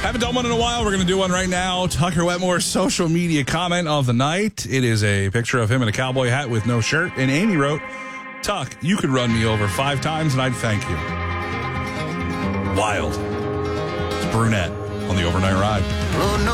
Haven't done one in a while. We're going to do one right now. Tucker Wetmore's social media comment of the night. It is a picture of him in a cowboy hat with no shirt. And Amy wrote, Tuck, you could run me over 5 times and I'd thank you. Wild. It's Brunette on the Overnight Ride. Oh, no.